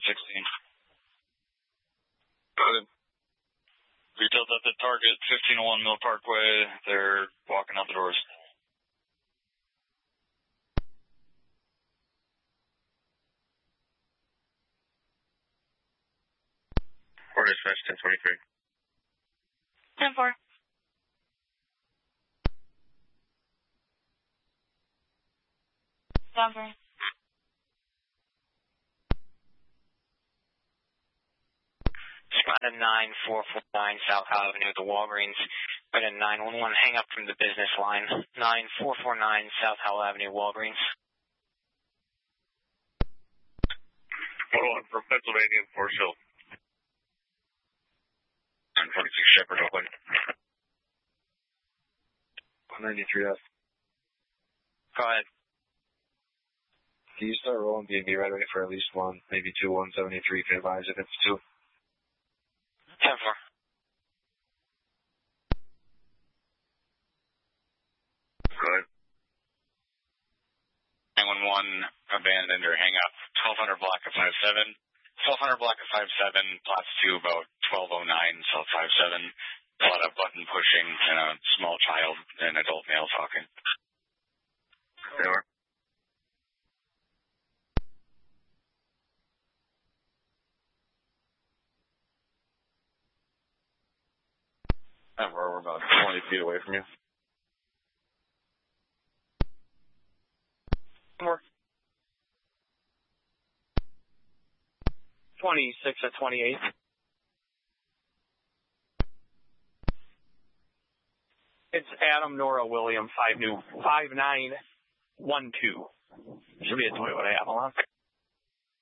16. Go ahead. Retail's at the target, 1501 Mill Parkway. They're walking out the doors. Or dispatch 1023. 10-4. Denver. Spot 9449 South Howell Avenue at the Walgreens. Got a 911 hang up from the business line. 9449 South Howell Avenue, Walgreens. Hold on, from Pennsylvania and Forest Hill. 1046 Shepherd, Oakland. 193F. Go ahead. Can you start rolling B&B right away for at least one, maybe two, 173 if you advise if it's two? 10-4. Go ahead. 911 abandoned or hang up. 1200 block of 57. 1200 block of 57, plots 2 about 1209 South 57. A lot of button pushing and a small child and adult male talking. They are. We're about 20 feet away from you. More. 26 at 28. It's Adam Nora William 5912. Should be a Toyota Avalon.